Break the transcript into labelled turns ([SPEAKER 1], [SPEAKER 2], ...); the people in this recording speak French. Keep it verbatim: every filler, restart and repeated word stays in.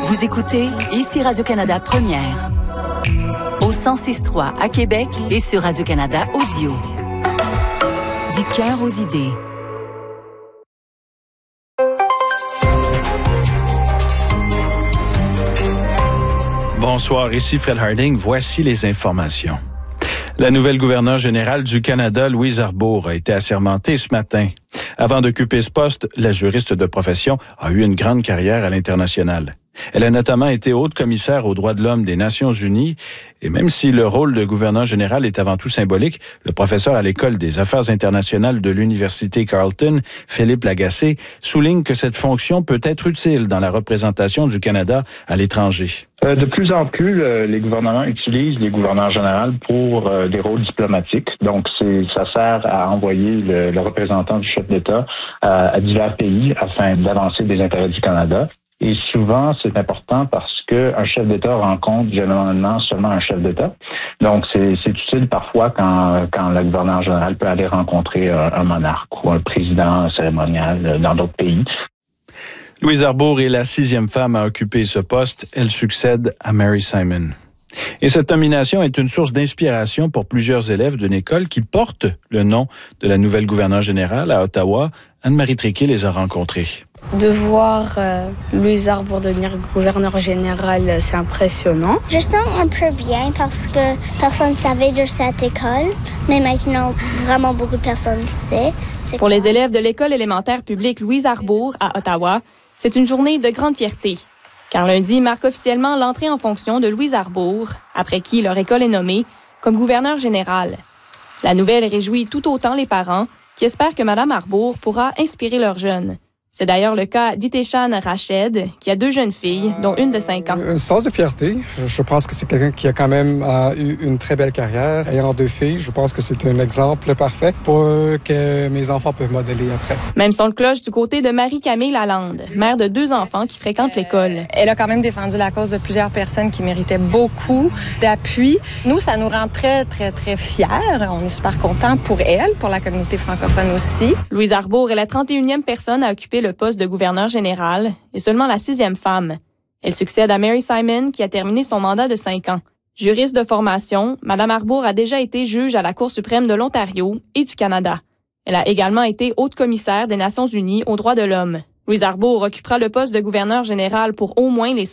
[SPEAKER 1] Vous écoutez ici Radio-Canada Première. Au cent six trois à Québec et sur Radio-Canada Audio. Du cœur aux idées.
[SPEAKER 2] Bonsoir, ici Fred Harding. Voici les informations. La nouvelle gouverneure générale du Canada, Louise Arbour, a été assermentée ce matin. Avant d'occuper ce poste, la juriste de profession a eu une grande carrière à l'international. Elle a notamment été haute commissaire aux droits de l'homme des Nations unies et même si le rôle de gouverneur général est avant tout symbolique, le professeur à l'École des affaires internationales de l'Université Carleton, Philippe Lagacé, souligne que cette fonction peut être utile dans la représentation du Canada à l'étranger.
[SPEAKER 3] Euh, de plus en plus, euh, les gouvernements utilisent les gouverneurs généraux pour euh, des rôles diplomatiques. Donc, c'est, ça sert à envoyer le, le représentant du chef d'État à, à divers pays afin d'avancer des intérêts du Canada. Et souvent, c'est important parce que un chef d'État rencontre généralement seulement un chef d'État. Donc, c'est, c'est utile parfois quand, quand le gouverneur général peut aller rencontrer un, un monarque ou un président cérémonial dans d'autres pays.
[SPEAKER 2] Louise Arbour est la sixième femme à occuper ce poste. Elle succède à Mary Simon. Et cette nomination est une source d'inspiration pour plusieurs élèves d'une école qui porte le nom de la nouvelle gouverneure générale à Ottawa. Anne-Marie Tréquet les a rencontrés.
[SPEAKER 4] De voir euh, Louise Arbour devenir gouverneure générale, c'est impressionnant.
[SPEAKER 5] Je sens un peu bien parce que personne ne savait de cette école, mais maintenant, vraiment beaucoup de personnes savent.
[SPEAKER 6] Pour quoi? Les élèves de l'école élémentaire publique Louise Arbour à Ottawa, c'est une journée de grande fierté. Car lundi marque officiellement l'entrée en fonction de Louise Arbour, après qui leur école est nommée comme gouverneure générale. La nouvelle réjouit tout autant les parents qui espèrent que Mme Arbour pourra inspirer leurs jeunes. C'est d'ailleurs le cas d'Iteshan Rached, qui a deux jeunes filles, dont une de cinq ans.
[SPEAKER 7] Un sens de fierté. Je, je pense que c'est quelqu'un qui a quand même euh, eu une très belle carrière. Ayant deux filles, je pense que c'est un exemple parfait pour euh, que mes enfants peuvent modeler après.
[SPEAKER 6] Même son de cloche du côté de Marie-Camille Lalande, mère de deux enfants qui fréquentent l'école.
[SPEAKER 8] Elle a quand même défendu la cause de plusieurs personnes qui méritaient beaucoup d'appui. Nous, ça nous rend très, très, très fiers. On est super contents pour elle, pour la communauté francophone aussi.
[SPEAKER 6] Louise Arbour est la trente et unième personne à occuper le poste de gouverneur général et seulement la sixième femme. Elle succède à Mary Simon qui a terminé son mandat de cinq ans. Juriste de formation, Mme Arbour a déjà été juge à la Cour suprême de l'Ontario et du Canada. Elle a également été haute commissaire des Nations unies aux droits de l'homme. Louise Arbour occupera le poste de gouverneur général pour au moins les